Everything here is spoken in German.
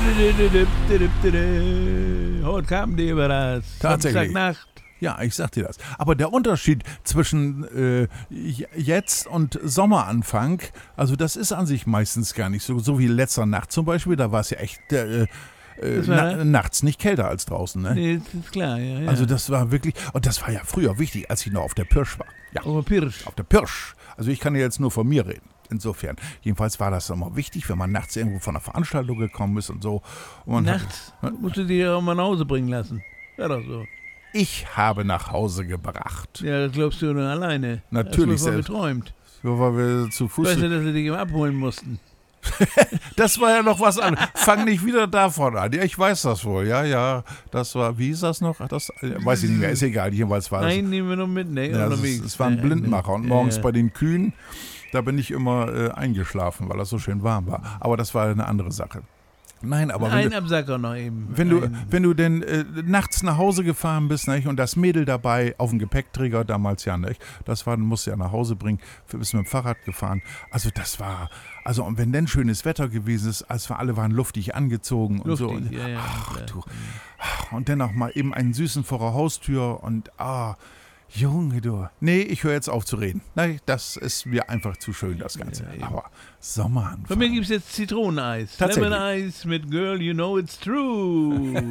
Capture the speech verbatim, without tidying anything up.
Heute kam die über das. Tatsächlich. Samstagnacht. Ja, ich sag dir das. Aber der Unterschied zwischen äh, jetzt und Sommeranfang, also das ist an sich meistens gar nicht so. So wie letzter Nacht zum Beispiel, da war es ja echt äh, äh, na, nachts nicht kälter als draußen. Ne? Nee, das ist klar, ja, ja. Also das war wirklich, und das war ja früher wichtig, als ich noch auf der Pirsch war. Ja, Oh, Pirsch. auf der Pirsch. Also ich kann ja jetzt nur von mir reden. Insofern. Jedenfalls war das immer wichtig, wenn man nachts irgendwo von einer Veranstaltung gekommen ist und so. Und man Nachts hat, musst du dich auch mal nach Hause bringen lassen. Ja, doch so. ich habe nach Hause gebracht. Ja, das glaubst du nur alleine. Natürlich Das war selbst. geträumt. So, weil wir zu Fuß. Weißt du, dass sie dich immer abholen mussten? Das war ja noch was anderes. Fang nicht wieder davon an. Ja, ich weiß das wohl. Ja, ja. Das war, wie hieß das noch? Das äh, weiß ich nicht mehr. Ist egal. Jedenfalls war es. Nein, nehmen wir noch mit. Nee, Ja, es, unterwegs. es war ein Ja, Blindmacher. Und ja, morgens ja. bei den Kühen, da bin ich immer äh, eingeschlafen, weil das so schön warm war. Aber das war eine andere Sache. Nein, aber wenn Ein du, Absacker noch eben. wenn du, Ein- wenn du denn äh, nachts nach Hause gefahren bist, nicht, und das Mädel dabei auf dem Gepäckträger damals ja nicht, das war, musst du ja nach Hause bringen, wir bist mit dem Fahrrad gefahren. Also das war, also und wenn denn schönes Wetter gewesen ist, als wir alle waren luftig angezogen und so. Luftig, Und, ja, ja, ach, klar. du, und dann auch mal eben einen Süßen vor der Haustür und ah, Junge, du. Nee, ich höre jetzt auf zu reden. Nein, das ist mir einfach zu schön, das Ganze. Ja, eben. Aber Sommeranfang. Von mir gibt es jetzt Zitroneneis. Tatsächlich. Lemon Eis mit Girl, you know it's true.